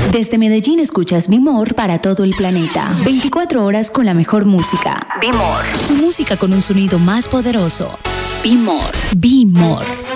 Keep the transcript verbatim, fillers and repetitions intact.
Desde Medellín escuchas Bimor para todo el planeta. veinticuatro horas con la mejor música. Bimor. Tu música con un sonido más poderoso. Bimor. Bimor.